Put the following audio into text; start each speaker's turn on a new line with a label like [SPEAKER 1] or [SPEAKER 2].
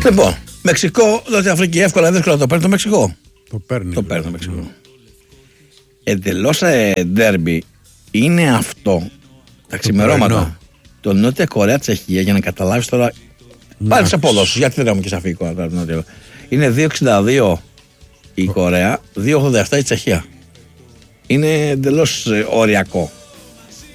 [SPEAKER 1] Λοιπόν, Μεξικό, Νότια Αφρική, εύκολα ή δύσκολα το παίρνει το Μεξικό.
[SPEAKER 2] Το παίρνει το
[SPEAKER 1] Μεξικό. Εντελώς ντέρμπι είναι αυτό τα ξημερώματα. Το Νότια Κορέα Τσεχία, για να καταλάβεις τώρα. Πάλι σε απόδοση, γιατί δεν έχουμε και σαφή εικόνα. Είναι 2,62 η Κορέα, 2,87 η Τσεχία. Είναι εντελώς οριακό.